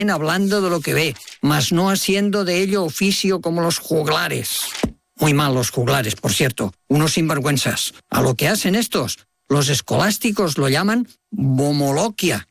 hablando de lo que ve, mas no haciendo de ello oficio como los juglares. Muy mal los juglares, por cierto, unos sinvergüenzas. A lo que hacen estos, los escolásticos lo llaman bomoloquia,